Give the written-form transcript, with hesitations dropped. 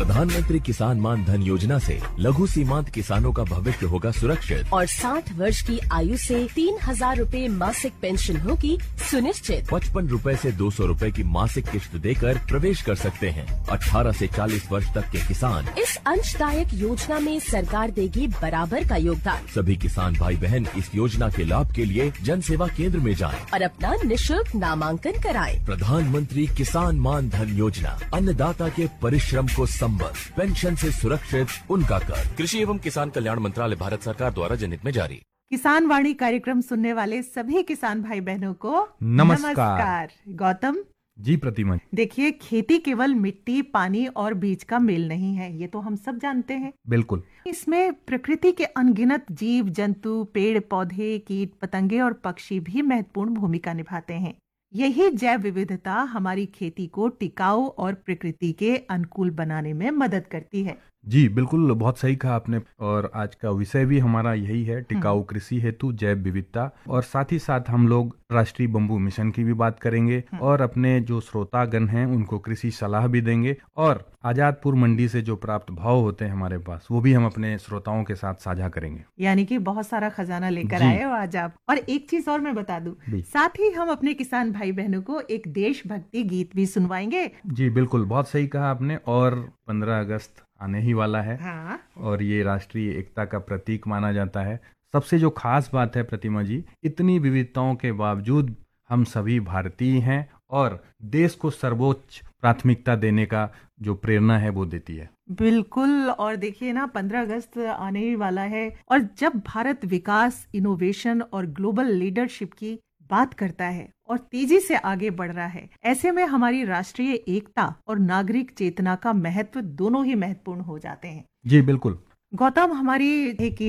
प्रधानमंत्री किसान मान धन योजना से लघु सीमांत किसानों का भविष्य होगा सुरक्षित और 60 वर्ष की आयु से 3,000 रूपए मासिक पेंशन होगी सुनिश्चित। 55 रूपए से 200 रूपए की मासिक किश्त देकर प्रवेश कर सकते हैं। 18 से 40 वर्ष तक के किसान इस अंशदायक योजना में सरकार देगी बराबर का योगदान। सभी किसान भाई बहन इस योजना के लाभ के लिए जन सेवा केंद्र में जाएं और अपना निःशुल्क नामांकन कराएं। प्रधानमंत्री किसान मान धन योजना, अन्नदाता के परिश्रम को संबल, पेंशन से सुरक्षित उनका कर। कृषि एवं किसान कल्याण मंत्रालय, भारत सरकार द्वारा जनहित में जारी। किसान वाणी कार्यक्रम सुनने वाले सभी किसान भाई बहनों को नमस्कार। गौतम जी प्रतिमा, देखिए, खेती केवल मिट्टी, पानी और बीज का मेल नहीं है, ये तो हम सब जानते हैं। बिल्कुल। इसमें प्रकृति के अनगिनत जीव जंतु, पेड़ पौधे, कीट पतंगे और पक्षी भी महत्वपूर्ण भूमिका निभाते हैं। यही जैव विविधता हमारी खेती को टिकाऊ और प्रकृति के अनुकूल बनाने में मदद करती है। जी बिल्कुल, बहुत सही कहा आपने। और आज का विषय भी हमारा यही है, टिकाऊ कृषि हेतु जैव विविधता। और साथ ही साथ हम लोग राष्ट्रीय बंबू मिशन की भी बात करेंगे और अपने जो श्रोतागण हैं उनको कृषि सलाह भी देंगे। और आजादपुर मंडी से जो प्राप्त भाव होते हैं हमारे पास, वो भी हम अपने श्रोताओं के साथ साझा करेंगे। यानी कि बहुत सारा खजाना लेकर आए हो आज आप। और एक चीज और मैं बता दूं, साथ ही हम अपने किसान भाई बहनों को एक देशभक्ति गीत भी सुनवाएंगे। जी बिल्कुल, बहुत सही कहा आपने। और 15 अगस्त आने ही वाला है। हाँ। और ये राष्ट्रीय एकता का प्रतीक माना जाता है। सबसे जो खास बात है प्रतिमा जी, इतनी विविधताओं के बावजूद हम सभी भारतीय हैं और देश को सर्वोच्च प्राथमिकता देने का जो प्रेरणा है वो देती है। बिल्कुल। और देखिए ना, 15 अगस्त आने ही वाला है और जब भारत विकास, इनोवेशन और ग्लोबल लीडरशिप की बात करता है और तेजी से आगे बढ़ रहा है, ऐसे में हमारी राष्ट्रीय एकता और नागरिक चेतना का महत्व दोनों ही महत्वपूर्ण हो जाते हैं। जी बिल्कुल। गौतम, हमारी एक